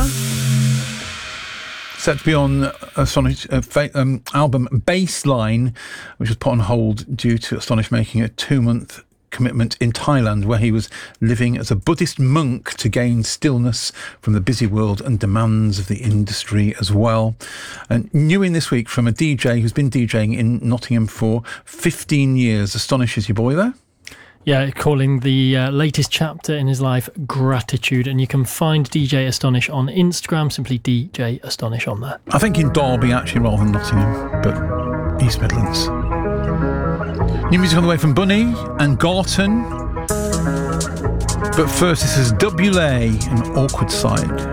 Set to be on Astonish album Baseline, which was put on hold due to Astonish making a 2-month commitment in Thailand, where he was living as a Buddhist monk to gain stillness from the busy world and demands of the industry as well. And new in this week from a DJ who's been DJing in Nottingham for 15 years. Astonish, is your boy there? Yeah, calling the latest chapter in his life Gratitude, and you can find DJ Astonish on Instagram, simply DJ Astonish on there. I think in Derby actually rather than Nottingham, but East Midlands. New music on the way from Bunny and Garton. But first, this is WLA and Awkward Side.